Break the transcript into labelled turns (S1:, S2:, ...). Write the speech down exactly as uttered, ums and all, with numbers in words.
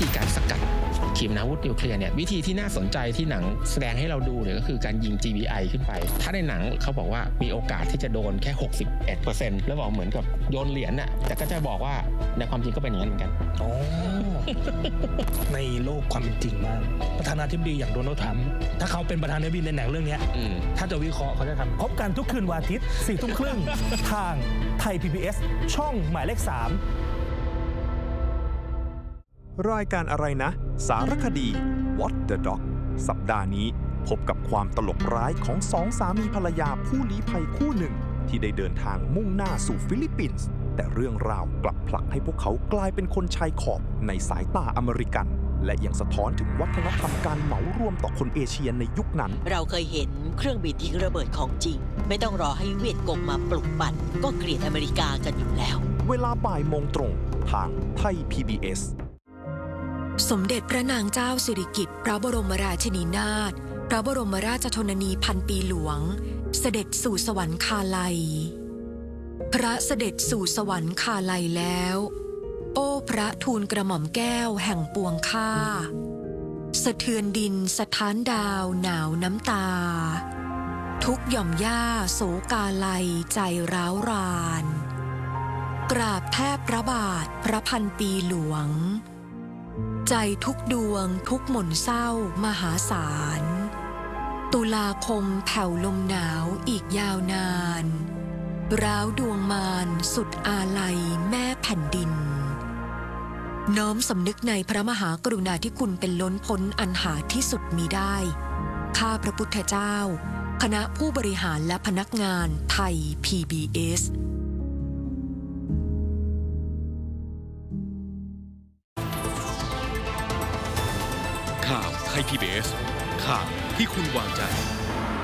S1: ธีการสกัดขีปนาวุธนิวเคลียร์เนี่ยวิธีที่น่าสนใจที่หนังแสดงให้เราดูเนี่ยก็คือการยิง จี บี ไอ ขึ้นไปถ้าในหนังเขาบอกว่ามีโอกาสที่จะโดนแค่ หกสิบเอ็ดเปอร์เซ็นต์ แล้วบอกเหมือนกับโยนเหรียญน่ะแต่ก็จะบอกว่าในความจริงก็เป็นอย่างนั้นเหมือนกัน
S2: อ๋อ ในโลกความเป็นจริงมากประธานาธิบดีอย่างโดนัลด์ทรัมป์ถ้าเขาเป็นประธานาธิบดีในหนังเรื่องนี้ถ้าจะวิเคราะห์เขาจะทำพบกันทุกคืนวันอาทิตย์สี่ทุ่มครึ่งทางไทย พี บี เอส ช่องหมายเลขสาม
S3: รายการอะไรนะสารคดี What the Dog สัปดาห์นี้พบกับความตลกร้ายของสองสามีภรรยาผู้ลี้ภัยคู่หนึ่งที่ได้เดินทางมุ่งหน้าสู่ฟิลิปปินส์แต่เรื่องราวกลับผลักให้พวกเขากลายเป็นคนชายขอบในสายตาอเมริกันและยังสะท้อนถึงวัฒนธรรมการเหมารวมต่อคนเอเชียในยุคนั้น
S4: เราเคยเห็นเครื่องบินทิ้งระเบิดของจริงไม่ต้องรอให้เวียดกงมาปลุกปั่นก็เกลียดอเมริกากันอยู่แล้ว
S3: เวลาบ่ายโมงตรงทางไทย พี บี เอส
S5: สมเด็จพระนางเจ้าสิริกิติ์พระบรมราชินีนาถพระบรมราชชนนีพันปีหลวงเสด็จสู่สวรรคาลัยพระเสด็จสู่สวรรคาลัยแล้วโอ้พระทูลกระหม่อมแก้วแห่งปวงข้าสะเทือนดินสถานดาวหนาวน้ำตาทุกหย่อมหญ้าโศกาลัยใจร้าวรานกราบแทบพระบาทพระพันปีหลวงใจทุกดวงทุกหม่นเศร้ามหาศาลตุลาคมแผ่วลมหนาวอีกยาวนานร้าวดวงมารสุดอาลัยแม่แผ่นดินน้อมสำนึกในพระมหากรุณาธิคุณเป็นล้นพ้นอันหาที่สุดมิได้ข้าพระพุทธเจ้าคณะผู้บริหารและพนักงานไทย พี บี เอส
S6: ข่าวไทย พี บี เอส ข่าวที่คุณวางใจ